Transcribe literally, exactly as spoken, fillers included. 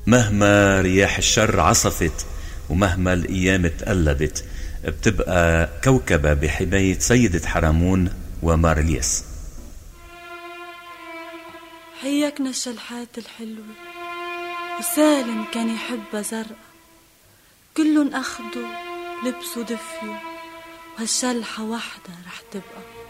مهما رياح الشر عصفت ومهما الأيام تقلبت بتبقى كوكبة بحماية سيدة حرمون ومارليس. حياكنا الشلحات الحلوة، وسالم كان يحبها زرقاء، كلن أخدوا لبسوا دفيوا، وهالشلحة وحدة رح تبقى.